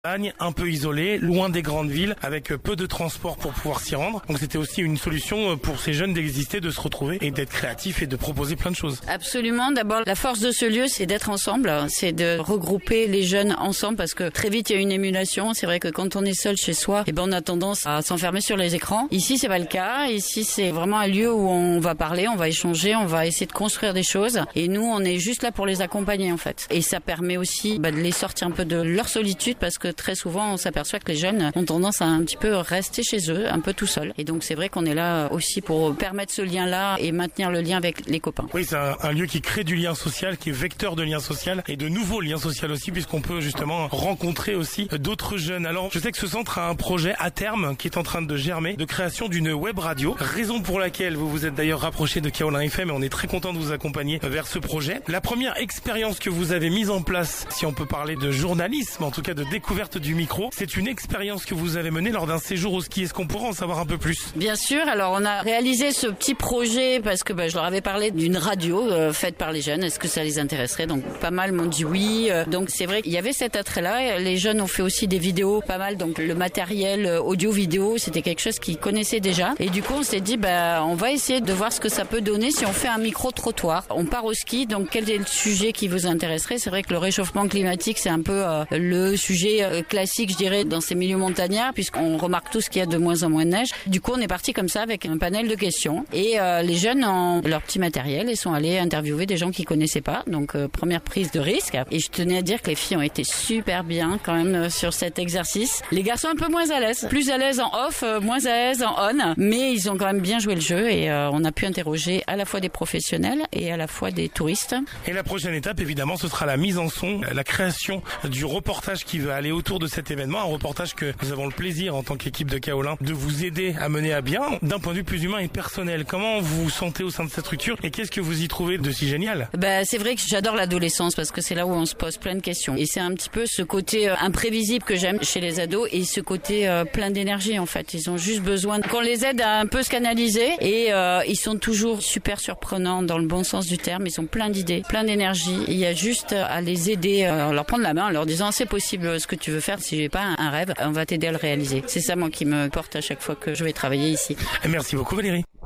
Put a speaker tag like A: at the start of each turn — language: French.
A: un peu isolé, loin des grandes villes, avec peu de transport pour pouvoir s'y rendre. Donc c'était aussi une solution pour ces jeunes d'exister, de se retrouver et d'être créatifs et de proposer plein de choses.
B: Absolument. D'abord, la force de ce lieu, c'est d'être ensemble, c'est de regrouper les jeunes ensemble parce que très vite, il y a une émulation. C'est vrai que quand on est seul chez soi, on a tendance à s'enfermer sur les écrans. Ici, c'est pas le cas. Ici, c'est vraiment un lieu où on va parler, on va échanger, on va essayer de construire des choses. Et nous, on est juste là pour les accompagner, en fait. Et ça permet aussi de les sortir un peu de leur solitude parce que très souvent, on s'aperçoit que les jeunes ont tendance à un petit peu rester chez eux, un peu tout seuls. Et donc, c'est vrai qu'on est là aussi pour permettre ce lien-là et maintenir le lien avec les copains.
A: Oui, c'est un lieu qui crée du lien social, qui est vecteur de lien social et de nouveaux liens sociaux aussi, puisqu'on peut justement rencontrer aussi d'autres jeunes. Alors, je sais que ce centre a un projet à terme qui est en train de germer, de création d'une web radio. Raison pour laquelle vous vous êtes d'ailleurs rapproché de Kaolin FM et on est très content de vous accompagner vers ce projet. La première expérience que vous avez mise en place, si on peut parler de journalisme, en tout cas de découverte du micro, c'est une expérience que vous avez menée lors d'un séjour au ski. Est-ce qu'on pourra en savoir un peu plus?
B: Bien sûr. Alors, on a réalisé ce petit projet parce que je leur avais parlé d'une radio faite par les jeunes. Est-ce que ça les intéresserait? Donc, pas mal m'ont dit oui. Donc, c'est vrai qu'il y avait cet attrait-là. Les jeunes ont fait aussi des vidéos, pas mal. Donc, le matériel audio-vidéo, c'était quelque chose qu'ils connaissaient déjà. Et du coup, on s'est dit, on va essayer de voir ce que ça peut donner si on fait un micro-trottoir. On part au ski. Donc, quel est le sujet qui vous intéresserait? C'est vrai que le réchauffement climatique, c'est un peu le sujet classique, je dirais, dans ces milieux montagnards, puisqu'on remarque tous qu'il y a de moins en moins de neige. Du coup, on est parti comme ça avec un panel de questions. Et les jeunes ont leur petit matériel et sont allés interviewer des gens qu'ils connaissaient pas. Donc, première prise de risque. Et je tenais à dire que les filles ont été super bien quand même sur cet exercice. Les garçons un peu moins à l'aise. Plus à l'aise en off, moins à l'aise en on. Mais ils ont quand même bien joué le jeu et on a pu interroger à la fois des professionnels et à la fois des touristes.
A: Et la prochaine étape, évidemment, ce sera la mise en son, la création du reportage qui va aller autour de cet événement. Un reportage que nous avons le plaisir, en tant qu'équipe de Kaolin, de vous aider à mener à bien d'un point de vue plus humain et personnel. Comment vous vous sentez au sein de cette structure et qu'est-ce que vous y trouvez de si génial?
B: C'est vrai que j'adore l'adolescence parce que c'est là où on se pose plein de questions. Et c'est un petit peu ce côté imprévisible que j'aime chez les ados et ce côté plein d'énergie en fait. Ils ont juste besoin qu'on les aide à un peu se canaliser et ils sont toujours super surprenants dans le bon sens du terme. Ils ont plein d'idées, plein d'énergie. Il y a juste à les aider, à leur prendre la main en leur disant c'est possible ce que tu veux faire. Si j'ai pas un rêve, on va t'aider à le réaliser. C'est ça moi qui me porte à chaque fois que je vais travailler ici.
A: Merci beaucoup Valérie.